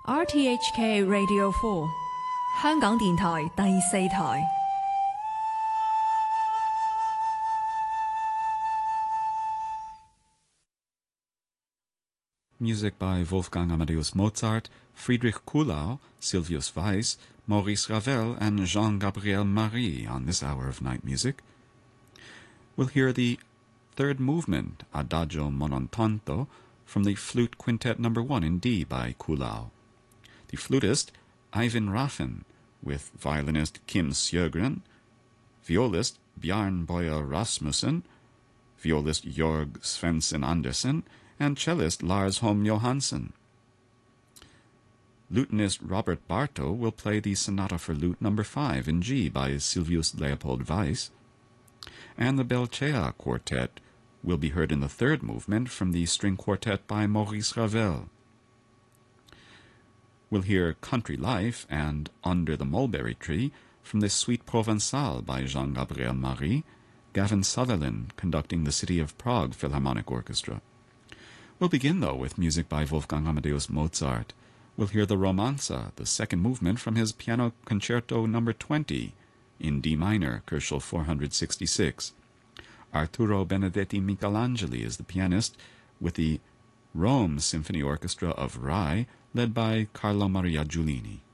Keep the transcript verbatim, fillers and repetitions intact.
R T H K Radio four 香港電台第四台。 Music by Wolfgang Amadeus Mozart, Friedrich Kuhlau, Silvius Weiss, Maurice Ravel, and Jean-Gabriel Marie on this hour of night music. We'll hear the third movement, Adagio Monotonto, from the Flute Quintet number one in D by Kuhlau. The flutist, Eivind Raffen, with violinist Kim Sjögren, violist Bjarne Boye Rasmussen, violist Jorg Svendsen Andersen, and cellist Lars Holm Johansson. Lutenist Robert Bartow will play the Sonata for Lute number five in G by Silvius Leopold Weiss, and the Belcea Quartet will be heard in the third movement from the String Quartet by Maurice Ravel. We'll hear Country Life and Under the Mulberry Tree from the Suite Provençale by Jean-Gabriel Marie, Gavin Sutherland conducting the City of Prague Philharmonic Orchestra. We'll begin, though, with music by Wolfgang Amadeus Mozart. We'll hear the Romanza, the second movement from his Piano Concerto number twenty in D minor, Koelschel four sixty-six. Arturo Benedetti Michelangeli is the pianist, with the Rome Symphony Orchestra of Rai, led by Carlo Maria Giulini.